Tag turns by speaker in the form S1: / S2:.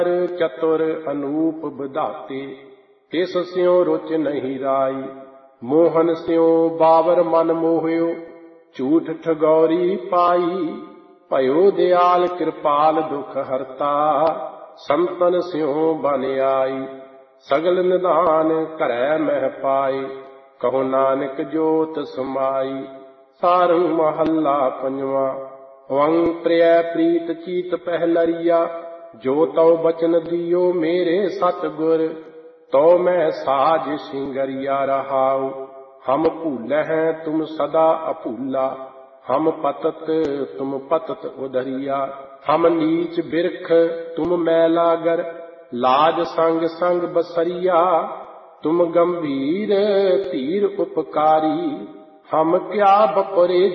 S1: चतुर अनूप विधाते, तिस स्यों रुच नहीं राई। मोहन स्यों बावर मन मोह्यो, झूठ ठगौरी पाई। भयो दयाल कृपाल दुख हरता, संतन स्यों बन आई। सगल निदान करै मह पाए, कहो नानक जोत समाई। सारंग महला पंजवा। वंग प्रिय प्रीत चीत पहलरिया, जो तौ बचन दियो मेरे सतगुर। तो मैं साज सिंगरिया रहाऊ, हम भूल हैं तुम सदा अभूला। हम पतत तुम पतत उधरिया, हम नीच बिरख तुम मैलागर। लाज संग संग बसरिया, तुम गंभीर धीर उपकारी। हम क्या बपरे